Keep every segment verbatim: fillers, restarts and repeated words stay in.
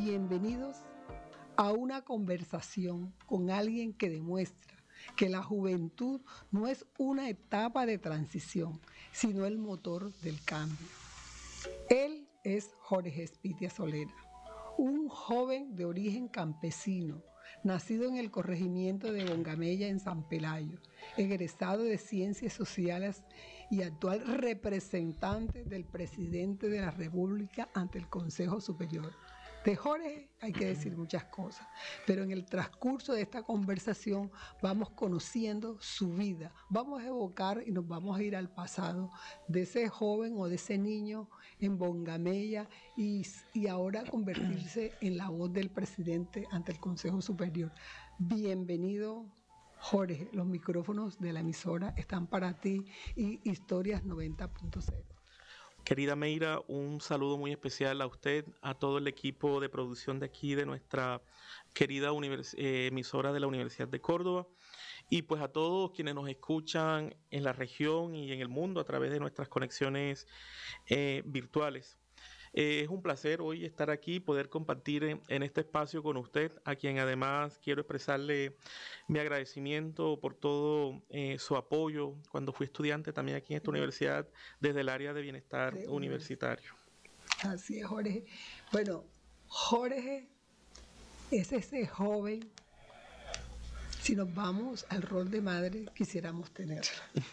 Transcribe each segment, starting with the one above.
Bienvenidos a una conversación con alguien que demuestra que la juventud no es una etapa de transición, sino el motor del cambio. Él es Jorge Espitia Solera, un joven de origen campesino, nacido en el corregimiento de Bongamella en San Pelayo, egresado de Ciencias Sociales y actual representante del presidente de la República ante el Consejo Superior. De Jorge hay que decir muchas cosas, pero en el transcurso de esta conversación vamos conociendo su vida, vamos a evocar y nos vamos a ir al pasado de ese joven o de ese niño en Bongamella y, y ahora convertirse en la voz del presidente ante el Consejo Superior. Bienvenido, Jorge, los micrófonos de la emisora están para ti y Historias noventa punto cero. Querida Meira, un saludo muy especial a usted, a todo el equipo de producción de aquí, de nuestra querida univers- eh, emisora de la Universidad de Córdoba, y pues a todos quienes nos escuchan en la región y en el mundo a través de nuestras conexiones eh, virtuales. Eh, es un placer hoy estar aquí, poder compartir en, en este espacio con usted, a quien además quiero expresarle mi agradecimiento por todo eh, su apoyo cuando fui estudiante también aquí en esta universidad desde el área de bienestar Sí, universitario. Así es, Jorge. Bueno, Jorge es ese joven, si nos vamos al rol de madre, quisiéramos tener.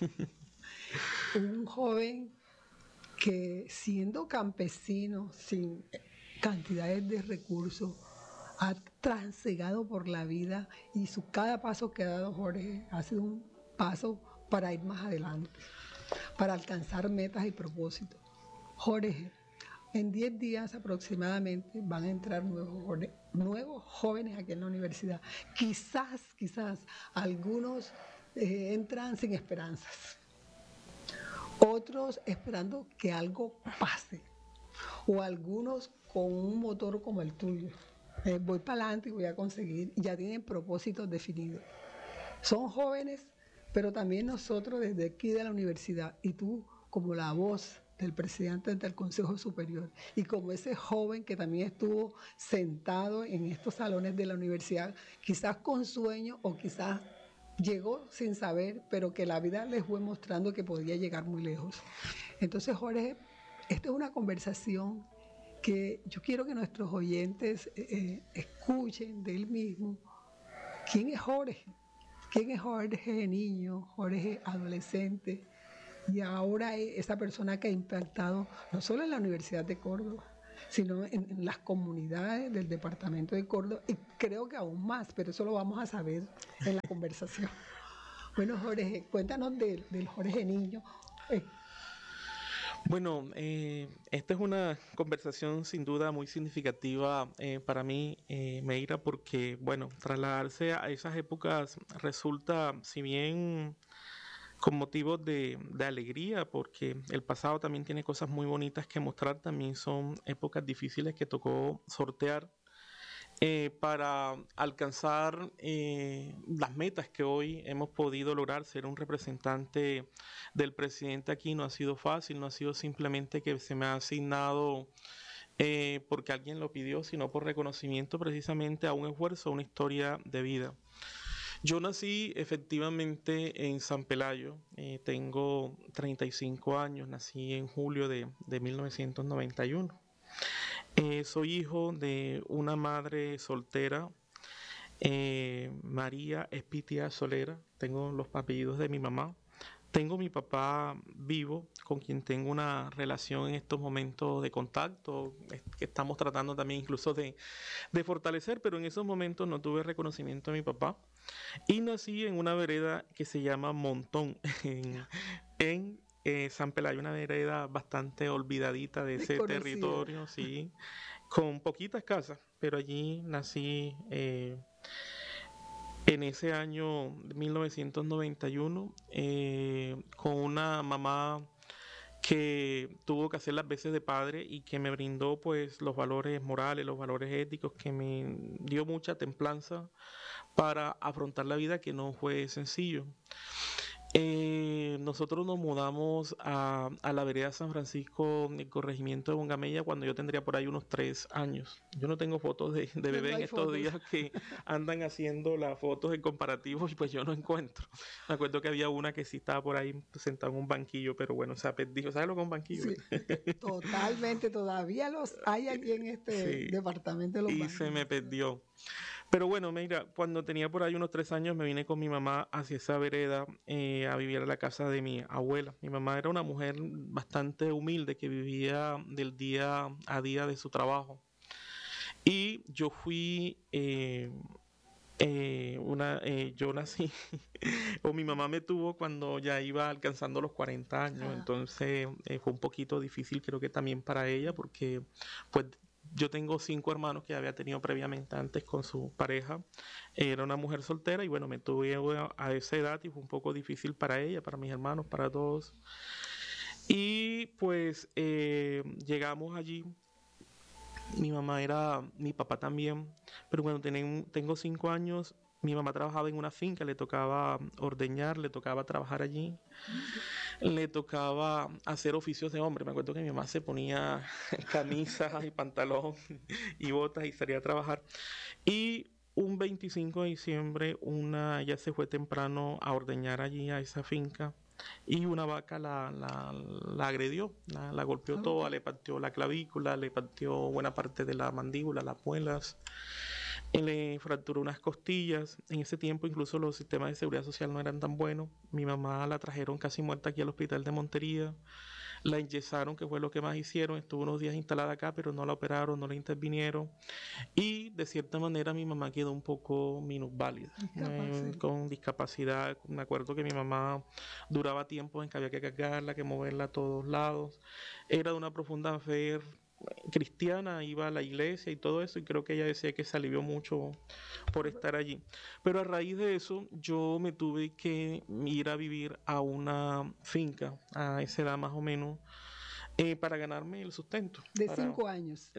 Un joven que siendo campesino, sin cantidades de recursos, ha transegado por la vida y su cada paso que ha dado Jorge ha sido un paso para ir más adelante, para alcanzar metas y propósitos. Jorge, en diez días aproximadamente van a entrar nuevos jóvenes, nuevos jóvenes aquí en la universidad. Quizás, quizás algunos eh, entran sin esperanzas. Otros esperando que algo pase, o algunos con un motor como el tuyo. Eh, voy para adelante y voy a conseguir, ya tienen propósitos definidos. Son jóvenes, pero también nosotros desde aquí de la universidad, y tú como la voz del presidente del Consejo Superior, y como ese joven que también estuvo sentado en estos salones de la universidad, quizás con sueño o quizás llegó sin saber, pero que la vida les fue mostrando que podía llegar muy lejos. Entonces, Jorge, esta es una conversación que yo quiero que nuestros oyentes eh, escuchen de él mismo. ¿Quién es Jorge? ¿Quién es Jorge niño, Jorge adolescente? Y ahora esa persona que ha impactado no solo en la Universidad de Córdoba, sino en, en las comunidades del departamento de Córdoba, y creo que aún más, pero eso lo vamos a saber en la conversación. Bueno, Jorge, cuéntanos del, del Jorge niño. Eh, Bueno, eh, esta es una conversación sin duda muy significativa eh, para mí, eh, Meira, porque, bueno, trasladarse a esas épocas resulta, si bien con motivos de, de alegría, porque el pasado también tiene cosas muy bonitas que mostrar, también son épocas difíciles que tocó sortear eh, para alcanzar eh, las metas que hoy hemos podido lograr. Ser un representante del presidente aquí no ha sido fácil, no ha sido simplemente que se me ha asignado eh, porque alguien lo pidió, sino por reconocimiento precisamente a un esfuerzo, a una historia de vida. Yo nací efectivamente en San Pelayo, eh, tengo treinta y cinco años, nací en julio de, de mil novecientos noventa y uno. Eh, soy hijo de una madre soltera, eh, María Espitia Solera, tengo los apellidos de mi mamá. Tengo mi papá vivo, con quien tengo una relación en estos momentos de contacto, que estamos tratando también incluso de, de fortalecer, pero en esos momentos no tuve reconocimiento de mi papá. Y nací en una vereda que se llama Montón, en, en eh, San Pelayo, una vereda bastante olvidadita de ese territorio, sí, con poquitas casas, pero allí nací eh, en ese año mil novecientos noventa y uno eh, con una mamá que tuvo que hacer las veces de padre y que me brindó pues los valores morales, los valores éticos, que me dio mucha templanza para afrontar la vida, que no fue sencillo. Eh, nosotros nos mudamos a, a la vereda San Francisco, en el corregimiento de Bongamella, cuando yo tendría por ahí unos tres años. Yo no tengo fotos de, de No, bebé no en hay estos fotos. días que andan haciendo las fotos en comparativos y pues yo no encuentro. Me acuerdo que había una que sí estaba por ahí sentada en un banquillo, pero bueno, se ha perdido. ¿Sabes lo que es un banquillo? Sí, totalmente, todavía los hay aquí en este Sí, departamento de los y se me banquillos. perdió. Pero bueno, mira, cuando tenía por ahí unos tres años me vine con mi mamá hacia esa vereda eh, a vivir a la casa de mi abuela. Mi mamá era una mujer bastante humilde que vivía del día a día de su trabajo. Y yo fui, eh, eh, una, eh, yo nací, o mi mamá me tuvo cuando ya iba alcanzando los cuarenta años, Ah, entonces eh, fue un poquito difícil creo que también para ella porque pues yo tengo cinco hermanos que había tenido previamente antes con su pareja, era una mujer soltera y bueno, me tuve a, a esa edad y fue un poco difícil para ella, para mis hermanos, para todos. Y pues eh, llegamos allí, mi mamá era, mi papá también, pero cuando tenen- tengo cinco años, mi mamá trabajaba en una finca, le tocaba ordeñar, le tocaba trabajar allí, le tocaba hacer oficios de hombre. Me acuerdo que mi mamá se ponía camisa y pantalón y botas y salía a trabajar. Y un veinticinco de diciembre, una, ella se fue temprano a ordeñar allí a esa finca y una vaca la, la, la agredió, la, la golpeó ok. toda, le partió la clavícula, le partió buena parte de la mandíbula, las muelas, y le fracturó unas costillas. En ese tiempo incluso los sistemas de seguridad social no eran tan buenos. Mi mamá la trajeron casi muerta aquí al hospital de Montería. La enyesaron, que fue lo que más hicieron. Estuvo unos días instalada acá, pero no la operaron, no la intervinieron. Y de cierta manera mi mamá quedó un poco minusválida, Capaz, eh, sí. con discapacidad. Me acuerdo que mi mamá duraba tiempo en que había que cargarla, que moverla a todos lados. Era de una profunda fe cristiana, iba a la iglesia y todo eso, y creo que ella decía que se alivió mucho por estar allí. Pero a raíz de eso, yo me tuve que ir a vivir a una finca, a esa edad más o menos, eh, para ganarme el sustento. De Para, cinco años,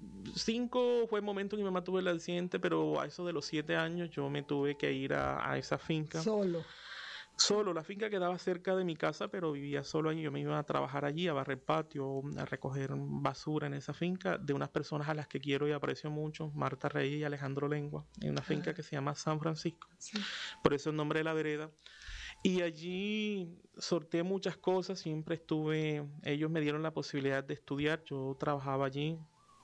cinco fue el momento en que mi mamá tuvo el accidente, pero a eso de los siete años yo me tuve que ir a, a esa finca. solo. Solo, la finca quedaba cerca de mi casa, pero vivía solo allí. Yo me iba a trabajar allí, a barrer patio, a recoger basura en esa finca de unas personas a las que quiero y aprecio mucho, Marta Reyes y Alejandro Lengua, en una finca Ah, que se llama San Francisco, sí. por eso el nombre de la vereda. Y allí sorteé muchas cosas, siempre estuve, ellos me dieron la posibilidad de estudiar, yo trabajaba allí,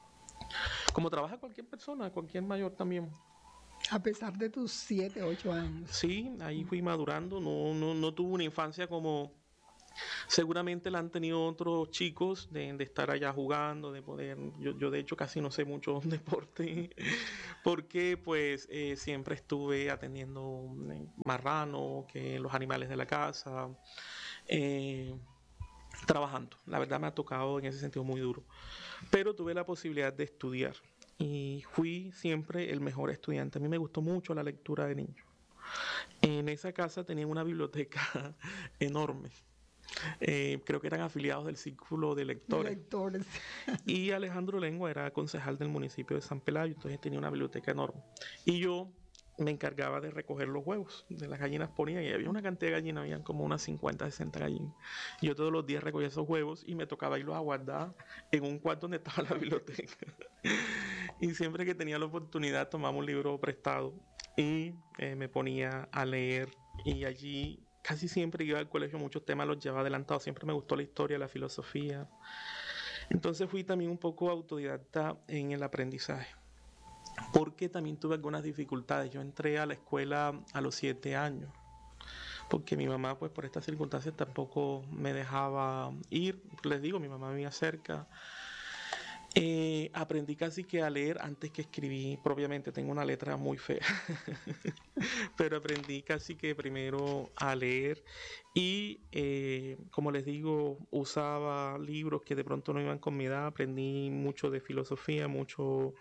como trabaja cualquier persona, cualquier mayor también. A pesar de tus siete, ocho años. Sí, ahí fui madurando, no, no, no tuve una infancia como seguramente la han tenido otros chicos de, de estar allá jugando, de poder, yo, yo de hecho casi no sé mucho deporte, porque pues eh, siempre estuve atendiendo eh, marrano, que los animales de la casa, eh, trabajando. La verdad me ha tocado en ese sentido muy duro, pero tuve la posibilidad de estudiar y fui siempre el mejor estudiante. A mí me gustó mucho la lectura de niño. En esa casa tenían una biblioteca enorme. Eh, creo que eran afiliados del círculo de De lectores. lectores. Y Alejandro Lengua era concejal del municipio de San Pelayo, entonces tenía una biblioteca enorme. Y yo me encargaba de recoger los huevos de las gallinas ponían, y había una cantidad de gallinas, habían como unas cincuenta, sesenta gallinas. Y yo todos los días recogía esos huevos y me tocaba irlos a guardar en un cuarto donde estaba la biblioteca. Y siempre que tenía la oportunidad tomaba un libro prestado y eh, me ponía a leer, y allí casi siempre iba al colegio, muchos temas los llevaba adelantados, siempre me gustó la historia, la filosofía. Entonces fui también un poco autodidacta en el aprendizaje, porque también tuve algunas dificultades. Yo entré a la escuela a los siete años, porque mi mamá, pues por estas circunstancias, tampoco me dejaba ir. Les digo, mi mamá vivía cerca. Eh, aprendí casi que a leer antes que escribí propiamente. Tengo una letra muy fea, pero aprendí casi que primero a leer y, eh, como les digo, usaba libros que de pronto no iban con mi edad. Aprendí mucho de filosofía, mucho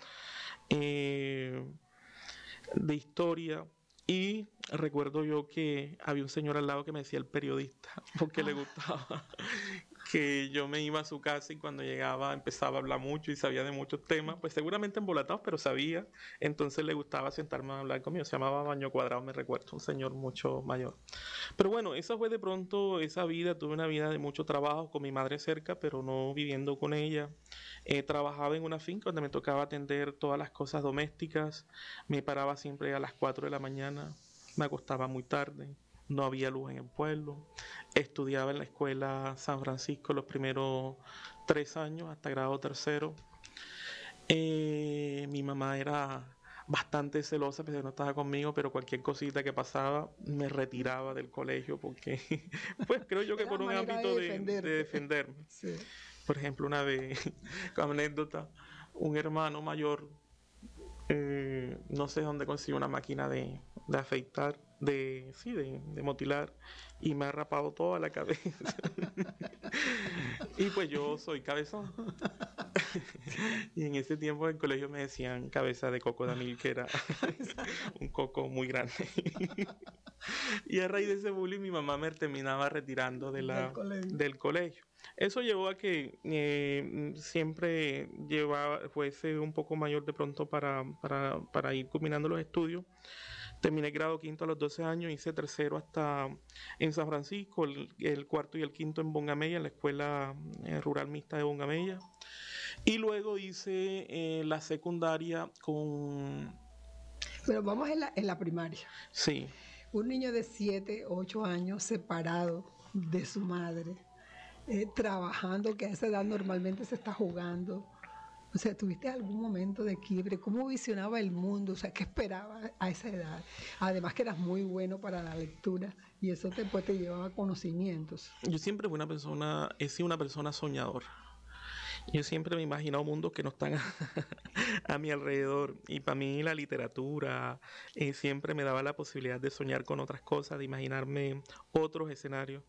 eh, de historia. Y recuerdo yo que había un señor al lado que me decía el periodista, porque le Ah, gustaba que yo me iba a su casa y cuando llegaba empezaba a hablar mucho y sabía de muchos temas, pues seguramente embolatados, pero sabía. Entonces le gustaba sentarme a hablar conmigo. Se llamaba Baño Cuadrado, me recuerdo, un señor mucho mayor. Pero bueno, esa fue de pronto esa vida. Tuve una vida de mucho trabajo con mi madre cerca, pero no viviendo con ella. Eh, trabajaba en una finca donde me tocaba atender todas las cosas domésticas. Me paraba siempre a las cuatro de la mañana. Me acostaba muy tarde. No había luz en el pueblo. Estudiaba en la escuela San Francisco los primeros tres años, hasta grado tercero. Eh, mi mamá era bastante celosa, porque no estaba conmigo, pero cualquier cosita que pasaba me retiraba del colegio porque, pues creo yo que Era por un manera ámbito de de, de defenderte. defenderme. Sí. Por ejemplo, una vez, como anécdota, un hermano mayor, eh, no sé dónde consiguió una máquina de, de afeitar, de, sí, de, de motilar, y me ha rapado toda la cabeza. Y pues yo soy cabezón. Y en ese tiempo en el colegio me decían cabeza de coco de Anil, que era un coco muy grande. Y a raíz de ese bullying mi mamá me terminaba retirando de la, Del colegio. del colegio. Eso llevó a que eh, siempre llevaba, fuese un poco mayor de pronto para, para, para ir culminando los estudios. Terminé el grado quinto a los doce años, hice tercero hasta en San Francisco, el, el cuarto y el quinto en Bongamella, en la escuela eh, rural mixta de Bongamella. Y luego hice eh, la secundaria con... Pero vamos en la, en la primaria. Sí. Un niño de siete, ocho años separado de su madre, eh, trabajando, que a esa edad normalmente se está jugando. O sea, ¿tuviste algún momento de quiebre? ¿Cómo visionaba el mundo? O sea, ¿qué esperaba a esa edad? Además que eras muy bueno para la lectura y eso después te llevaba conocimientos. Yo siempre fui una persona, he sido una persona soñadora. Yo siempre me he imaginado mundos que no están a, a mi alrededor. Y para mí la literatura eh, siempre me daba la posibilidad de soñar con otras cosas, de imaginarme otros escenarios.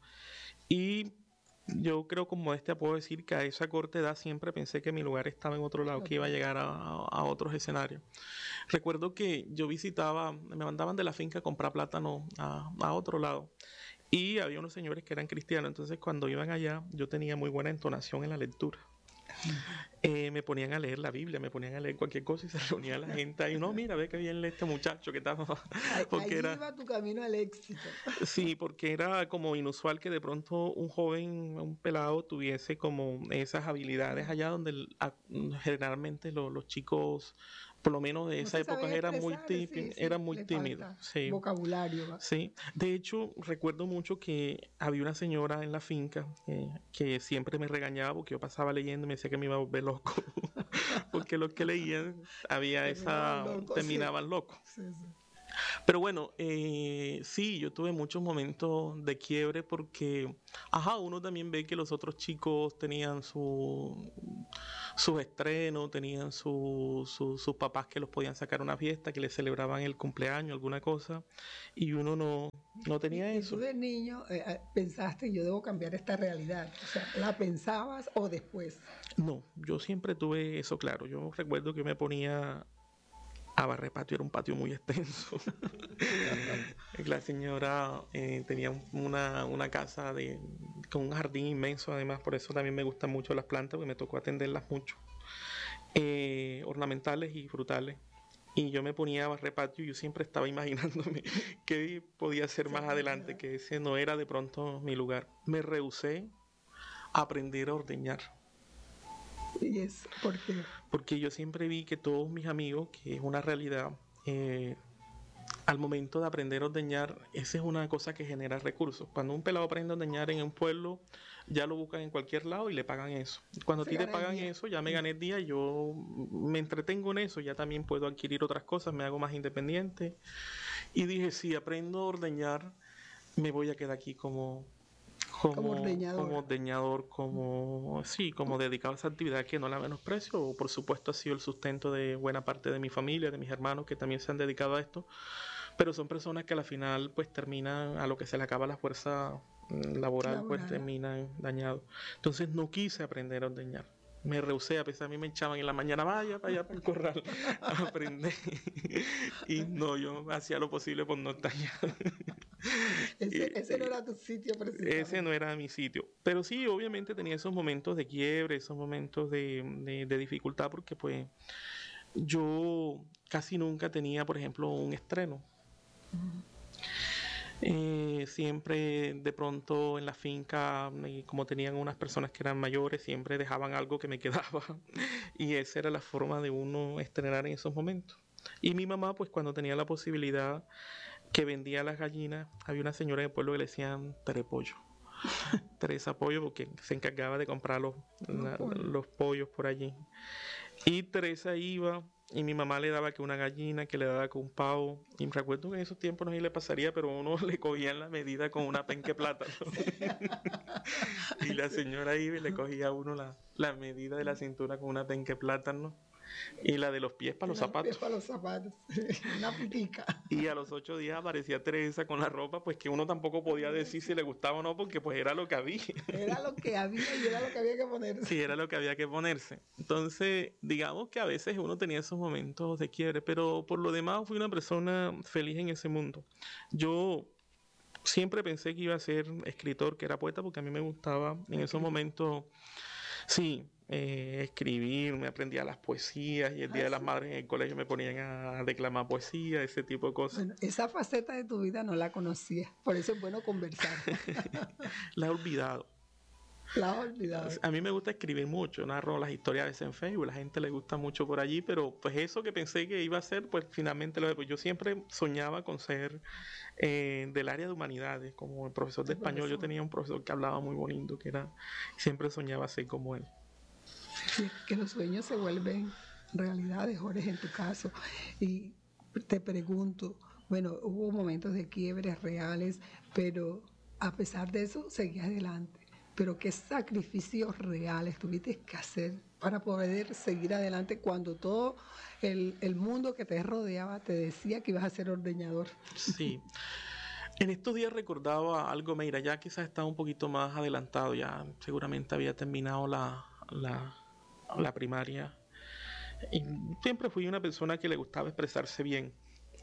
Y yo creo con modestia puedo decir que a esa corta edad siempre pensé que mi lugar estaba en otro lado, que iba a llegar a, a, a otros escenarios. Recuerdo que yo visitaba, me mandaban de la finca a comprar plátano a, a otro lado. Y había unos señores que eran cristianos, entonces cuando iban allá yo tenía muy buena entonación en la lectura. Eh, me ponían a leer la Biblia, me ponían a leer cualquier cosa y se reunía la gente ahí, no, mira, ve que bien lee este muchacho que está... Ahí era... iba tu camino al éxito. Sí, porque era como inusual que de pronto un joven, un pelado tuviese como esas habilidades allá donde el, a, generalmente lo, los chicos, por lo menos de no esa época, eran muy, sí, sí, eran muy tímidos. Sí. Vocabulario. ¿Va? Sí, de hecho recuerdo mucho que había una señora en la finca eh, que siempre me regañaba porque yo pasaba leyendo y me decía que me iba a volver loco, porque los que leían había esa, loco, terminaban sí. locos. Sí, sí. Pero bueno, eh, sí, yo tuve muchos momentos de quiebre porque, ajá, uno también ve que los otros chicos tenían su, sus estrenos, tenían su, su, sus papás que los podían sacar a una fiesta, que les celebraban el cumpleaños, alguna cosa, y uno no, no tenía y, eso. Y tú de niño eh, pensaste, yo debo cambiar esta realidad, o sea, ¿la pensabas o después? No, yo siempre tuve eso claro. Yo recuerdo que me ponía... a barrer patio, era un patio muy extenso. La señora eh, tenía una, una casa de, con un jardín inmenso, además por eso también me gustan mucho las plantas, porque me tocó atenderlas mucho, eh, ornamentales y frutales. Y yo me ponía a barrer patio y yo siempre estaba imaginándome qué podía hacer más adelante, que ese no era de pronto mi lugar. Me rehusé a aprender a ordeñar. ¿Y eso por qué? Porque yo siempre vi que todos mis amigos, que es una realidad, eh, al momento de aprender a ordeñar, esa es una cosa que genera recursos. Cuando un pelado aprende a ordeñar en un pueblo, ya lo buscan en cualquier lado y le pagan eso. Cuando a ti te pagan eso, ya me gané el día, yo me entretengo en eso, ya también puedo adquirir otras cosas, me hago más independiente. Y dije, si aprendo a ordeñar, me voy a quedar aquí como... Como, como ordeñador, como, ordeñador, como sí, como dedicado a esa actividad que no la menosprecio. Por supuesto ha sido el sustento de buena parte de mi familia, de mis hermanos que también se han dedicado a esto, pero son personas que a la final pues terminan, a lo que se le acaba la fuerza laboral, laboral. Pues terminan dañados. Entonces no quise aprender a ordeñar. Me rehusé, a pesar de mí me echaban en la mañana, vaya para allá para el corral a aprender. Y no, yo hacía lo posible por no dañar. ese, ese no era tu sitio precisamente. Ese no era mi sitio. Pero sí, obviamente tenía esos momentos de quiebre, esos momentos de, de, de dificultad, porque pues yo casi nunca tenía, por ejemplo, un estreno. Uh-huh. Eh, siempre de pronto en la finca, y como tenían unas personas que eran mayores, siempre dejaban algo que me quedaba y esa era la forma de uno estrenar en esos momentos. Y mi mamá, pues cuando tenía la posibilidad que vendía las gallinas, había una señora en el pueblo que le decían Terepollo. Teresa Pollo, porque se encargaba de comprar los, la, los pollos por allí. Y Teresa iba y mi mamá le daba que una gallina, que le daba que un pavo. Y me recuerdo que en esos tiempos no sé si le pasaría, pero uno le cogía en la medida con una penca de plátano. Y la señora iba y le cogía a uno la, la medida de la cintura con una penca de plátano. Y la de los pies para los zapatos. Pies para los zapatos. Una pitica. Y a los ocho días aparecía Teresa con la ropa, pues que uno tampoco podía decir si le gustaba o no, porque pues era lo que había. Era lo que había y era lo que había que ponerse. Sí, era lo que había que ponerse. Entonces, digamos que a veces uno tenía esos momentos de quiebre, pero por lo demás fui una persona feliz en ese mundo. Yo siempre pensé que iba a ser escritor, que era poeta, porque a mí me gustaba en esos momentos, sí, eh, escribir, me aprendía las poesías y el Día de las Madres en el colegio me ponían a declamar poesía, ese tipo de cosas. Bueno, esa faceta de tu vida no la conocía, por eso es bueno conversar. La he olvidado. La has olvidado. A mí me gusta escribir mucho, narro las historias a veces en Facebook, a la gente le gusta mucho por allí, pero pues eso que pensé que iba a ser, pues finalmente lo pues yo siempre soñaba con ser eh, del área de humanidades, como el profesor de español. Yo tenía un profesor que hablaba muy bonito, que era, siempre soñaba ser como él. Sí, que los sueños se vuelven realidades, Jorge, en tu caso. Y te pregunto, bueno, hubo momentos de quiebres reales, pero a pesar de eso, seguías adelante. Pero ¿qué sacrificios reales tuviste que hacer para poder seguir adelante cuando todo el, el mundo que te rodeaba te decía que ibas a ser ordeñador? Sí. En estos días recordaba algo, mira, ya quizás estaba un poquito más adelantado, ya seguramente había terminado la, la, la primaria. Y siempre fui una persona que le gustaba expresarse bien.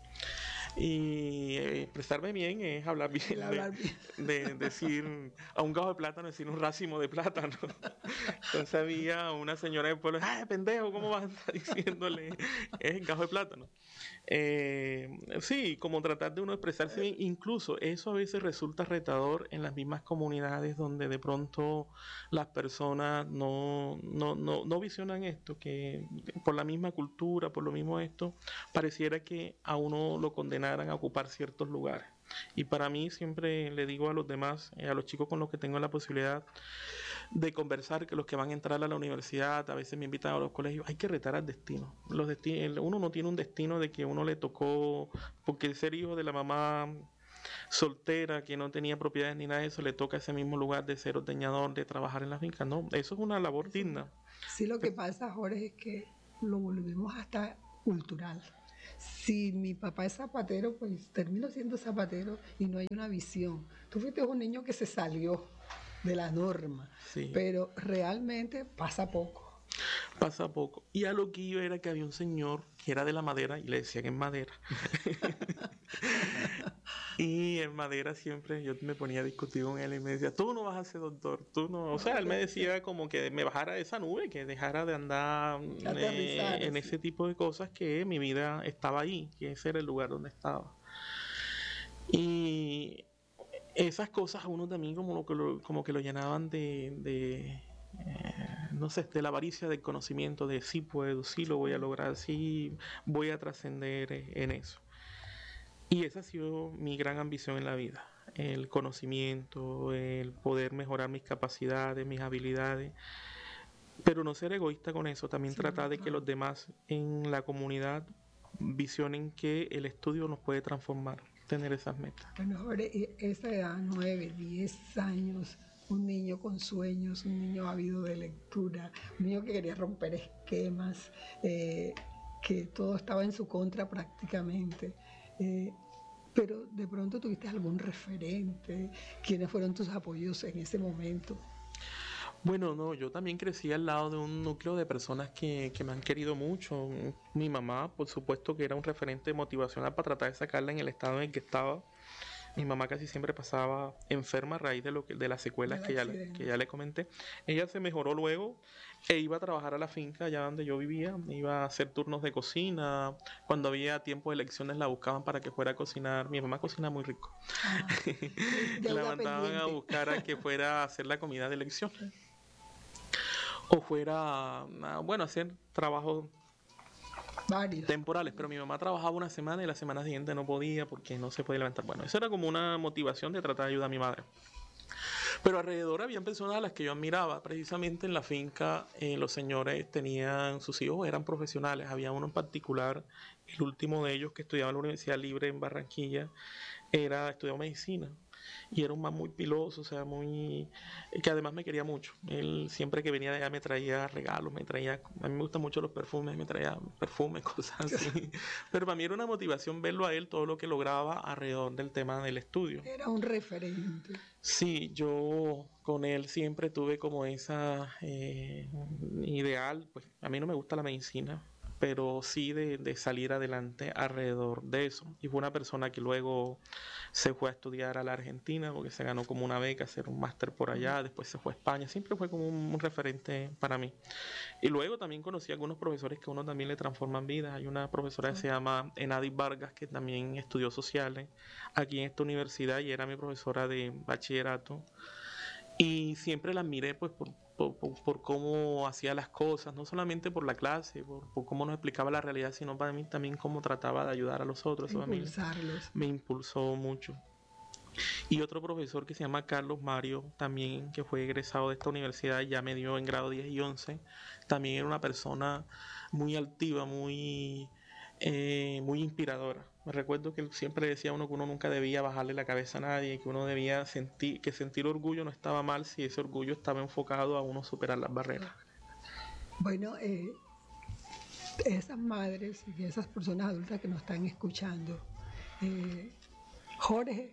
Y eh, expresarme bien es hablar bien, hablar de, bien. de decir a un gajo de plátano, decir un racimo de plátano. Entonces había una señora del pueblo, ¡ay, pendejo! ¿Cómo vas a estar diciéndole es el gajo de plátano? Eh, sí, como tratar de uno expresarse bien. Incluso eso a veces resulta retador en las mismas comunidades donde de pronto las personas no, no, no, no visionan esto, que por la misma cultura, por lo mismo esto, pareciera que a uno lo condenaran a ocupar ciertos lugares. Y para mí siempre le digo a los demás, eh, a los chicos con los que tengo la posibilidad de conversar, que los que van a entrar a la universidad, a veces me invitan a los colegios, hay que retar al destino. Los destinos, uno no tiene un destino de que uno le tocó, porque el ser hijo de la mamá soltera, que no tenía propiedades ni nada de eso, le toca ese mismo lugar de ser ordeñador, de trabajar en la finca. No, eso es una labor digna. Sí, lo que pasa, Jorge, es que lo volvemos hasta cultural. Si mi papá es zapatero, pues termino siendo zapatero y no hay una visión. Tú fuiste un niño que se salió de la norma, sí. Pero realmente pasa poco. Pasa poco. Y a lo que iba era que había un señor que era de la madera y le decían en madera. Y en madera siempre yo me ponía a discutir con él y me decía, tú no vas a ser doctor, tú no. O sea, él me decía como que me bajara de esa nube, que dejara de andar eh, en sí. ese tipo de cosas, que mi vida estaba ahí, que ese era el lugar donde estaba. Y esas cosas a uno también como que lo, como que lo llenaban de, de eh, no sé, de la avaricia del conocimiento, de sí puedo, sí lo voy a lograr, sí voy a trascender en eso. Y esa ha sido mi gran ambición en la vida, el conocimiento, el poder mejorar mis capacidades, mis habilidades, pero no ser egoísta con eso, también sí, tratar de claro. que los demás en la comunidad visionen que el estudio nos puede transformar, tener esas metas. Bueno, Jorge, esa edad, nueve, diez años, un niño con sueños, un niño ávido de lectura, un niño que quería romper esquemas, eh, que todo estaba en su contra prácticamente. Eh, pero de pronto tuviste algún referente, ¿quiénes fueron tus apoyos en ese momento? Bueno, no, yo también crecí al lado de un núcleo de personas que, que me han querido mucho. Mi mamá, por supuesto, que era un referente motivacional para tratar de sacarla en el estado en el que estaba. Mi mamá casi siempre pasaba enferma a raíz de, lo que, de las secuelas que ya, le, que ya le comenté. Ella se mejoró luego e iba a trabajar a la finca allá donde yo vivía, iba a hacer turnos de cocina. Cuando había tiempo de elecciones la buscaban para que fuera a cocinar. Mi mamá cocina muy rico. Ah, la mandaban pendiente. A buscar a que fuera a hacer la comida de elección. O fuera, a, bueno, a hacer trabajos Varios. temporales, pero mi mamá trabajaba una semana y la semana siguiente no podía porque no se podía levantar. Bueno, eso era como una motivación de tratar de ayudar a mi madre. Pero alrededor había personas a las que yo admiraba. Precisamente en la finca, eh, los señores tenían, sus hijos eran profesionales. Había uno en particular, el último de ellos que estudiaba en la Universidad Libre en Barranquilla, era estudió medicina. Y era un man muy piloso, o sea, muy... que además me quería mucho. Él siempre que venía de allá me traía regalos, me traía... A mí me gustan mucho los perfumes, me traía perfumes, cosas así. Pero para mí era una motivación verlo a él, todo lo que lograba alrededor del tema del estudio. Era un referente. Sí, yo con él siempre tuve como esa eh, ideal, pues a mí no me gusta la medicina, pero sí de, de salir adelante alrededor de eso. Y fue una persona que luego se fue a estudiar a la Argentina porque se ganó como una beca, hacer un máster por allá, después se fue a España, siempre fue como un, un referente para mí. Y luego también conocí a algunos profesores que a uno también le transforman vidas. Hay una profesora que se llama Enadis Vargas, que también estudió sociales aquí en esta universidad y era mi profesora de bachillerato. Y siempre la admiré pues por, por, por, por cómo hacía las cosas, no solamente por la clase, por, por cómo nos explicaba la realidad, sino para mí también cómo trataba de ayudar a los otros. Impulsarlos. Me impulsó mucho. Y otro profesor que se llama Carlos Mario, también que fue egresado de esta universidad, ya me dio en grado diez y once, también era una persona muy altiva, muy, eh, muy inspiradora. Me recuerdo que él siempre decía a uno que uno nunca debía bajarle la cabeza a nadie, que uno debía sentir, que sentir orgullo no estaba mal si ese orgullo estaba enfocado a uno superar las barreras. Bueno, eh, esas madres y esas personas adultas que nos están escuchando, eh, Jorge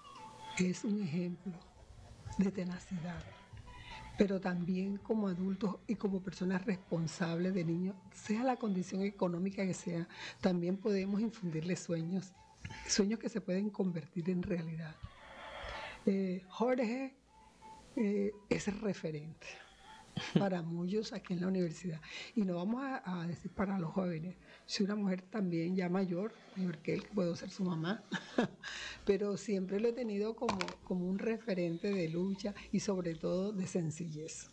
es un ejemplo de tenacidad, pero también como adultos y como personas responsables de niños, sea la condición económica que sea, también podemos infundirles sueños, sueños que se pueden convertir en realidad. Eh, Jorge eh, es referente para muchos aquí en la universidad. Y no vamos a, a decir para los jóvenes, si una mujer también ya mayor, mayor que él, que puedo ser su mamá, pero siempre lo he tenido como, como un referente de lucha y sobre todo de sencillez.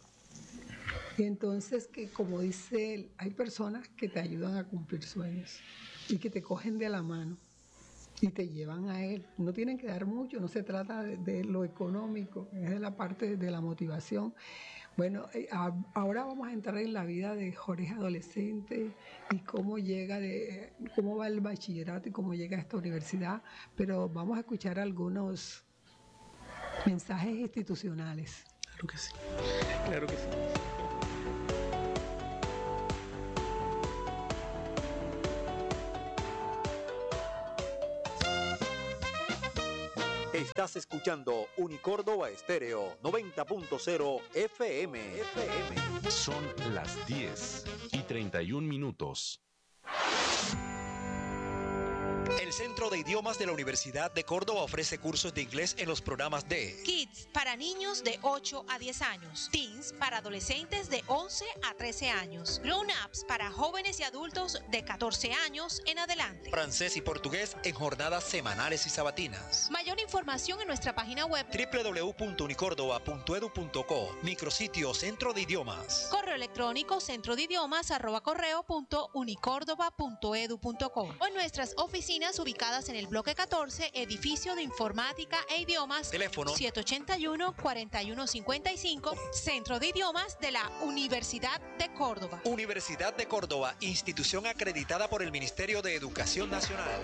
Y entonces, que como dice él, hay personas que te ayudan a cumplir sueños y que te cogen de la mano y te llevan a él. No tienen que dar mucho, no se trata de, de lo económico, es de la parte de la motivación. Bueno, ahora vamos a entrar en la vida de Jorge adolescente y cómo llega de, cómo va el bachillerato y cómo llega a esta universidad, pero vamos a escuchar algunos mensajes institucionales. Claro que sí, claro que sí. Estás escuchando Unicórdoba Estéreo noventa punto cero F M. F M. Son las diez y treinta y un minutos. El Centro de Idiomas de la Universidad de Córdoba ofrece cursos de inglés en los programas de Kids para niños de ocho a diez años, Teens para adolescentes de once a trece años, Grown Ups para jóvenes y adultos de catorce años en adelante, francés y portugués en jornadas semanales y sabatinas. Mayor información en nuestra página web doble u doble u doble u punto unicórdoba punto edu punto co, micrositio Centro de Idiomas. Correo electrónico centro de idiomas arroba correo punto unicórdoba punto edu punto co o en nuestras oficinas ubicadas en el bloque catorce, edificio de informática e idiomas, teléfono siete ochenta y uno, cuarenta y uno cincuenta y cinco, Centro de Idiomas de la Universidad de Córdoba. Universidad de Córdoba, institución acreditada por el Ministerio de Educación Nacional.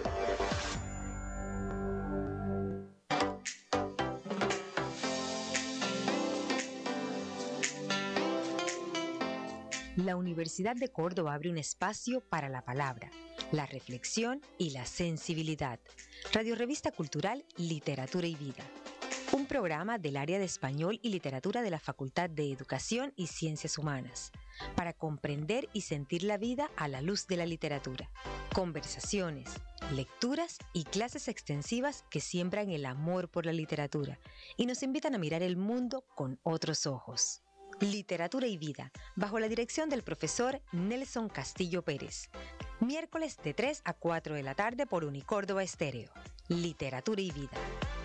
La Universidad de Córdoba abre un espacio para la palabra, la reflexión y la sensibilidad. Radio Revista Cultural, Literatura y Vida. un programa del área de Español y Literatura de la Facultad de Educación y Ciencias Humanas, para comprender y sentir la vida a la luz de la literatura. Conversaciones, lecturas y clases extensivas que siembran el amor por la literatura y nos invitan a mirar el mundo con otros ojos. Literatura y Vida, bajo la dirección del profesor Nelson Castillo Pérez. Miércoles de tres a cuatro de la tarde por Unicórdoba Estéreo. Literatura y Vida.